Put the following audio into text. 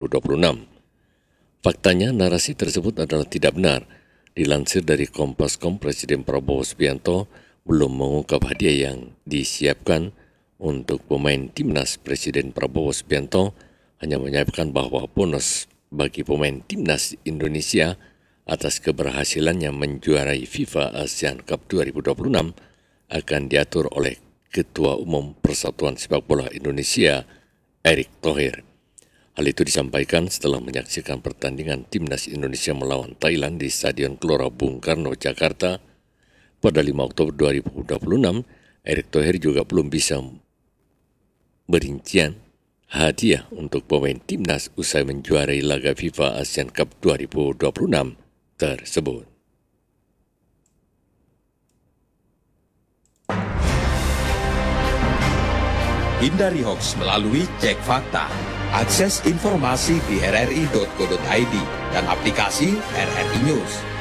2026. Faktanya, narasi tersebut adalah tidak benar. Dilansir dari Kompas.com, Presiden Prabowo Subianto belum mengungkap hadiah yang disiapkan untuk pemain timnas. Presiden Prabowo Subianto hanya menyampaikan bahwa bonus bagi pemain timnas Indonesia atas keberhasilannya menjuarai FIFA ASEAN Cup 2026 akan diatur oleh Ketua Umum Persatuan Sepak Bola Indonesia, Erick Thohir. Hal itu disampaikan setelah menyaksikan pertandingan timnas Indonesia melawan Thailand di Stadion Gelora Bung Karno, Jakarta pada 5 Oktober 2026. Erick Thohir juga belum bisa berincian hadiah untuk pemain timnas usai menjuarai laga FIFA ASEAN Cup 2026 tersebut. Hindari hoax melalui Cek Fakta. Akses informasi di rri.co.id dan aplikasi RRI News.